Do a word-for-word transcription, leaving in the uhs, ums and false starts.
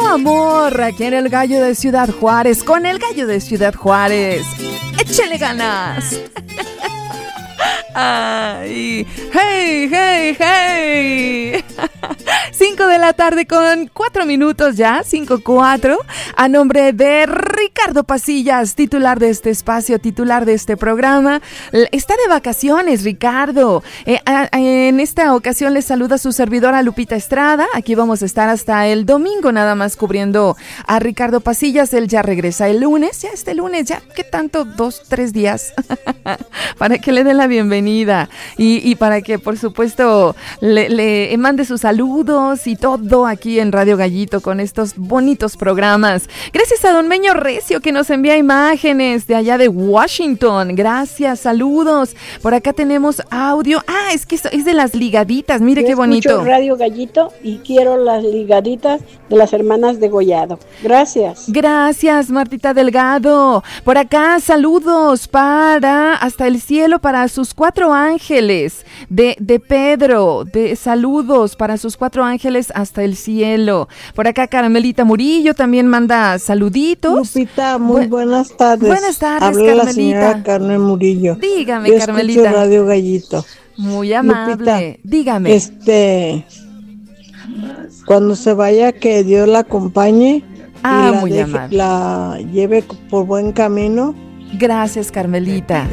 puro amor aquí en el Gallo de Ciudad Juárez, con el Gallo de Ciudad Juárez. ¡Échale ganas! ¡Ay! ¡Hey, hey, hey! Cinco de la tarde con cuatro minutos ya, cinco cuatro, a nombre de Ricardo Pasillas, titular de este espacio, titular de este programa. Está de vacaciones, Ricardo. Eh, a, en esta ocasión les saluda su servidora Lupita Estrada. Aquí vamos a estar hasta el domingo nada más cubriendo a Ricardo Pasillas. Él ya regresa el lunes, ya este lunes, ya, ¿qué tanto? Dos, tres días, para que le den la bienvenida y, y para que, por supuesto, le, le mande sus saludos y todo aquí en Radio Gallito con estos bonitos programas. Gracias a don Meño Recio que nos envía imágenes de allá de Washington. Gracias, saludos. Por acá tenemos audio. Ah, es que es de las ligaditas. Mire Yo qué bonito. Escucho Radio Gallito y quiero las ligaditas de las hermanas de Gollado. Gracias. Gracias, Martita Delgado. Por acá, saludos para hasta el cielo para sus cuatro ángeles de, de Pedro. De saludos para sus cuatro ángeles hasta el cielo. Por acá, Carmelita Murillo también manda saluditos. Lupita, muy Bu- buenas tardes. Buenas tardes, Habla Carmelita. la señora Carmen Murillo. Dígame, Yo Carmelita. Escucho Radio Gallito. Muy amable. Lupita, dígame. Este, cuando se vaya, que Dios la acompañe. Ah, y la muy deje, amable. la lleve por buen camino. Gracias, Carmelita.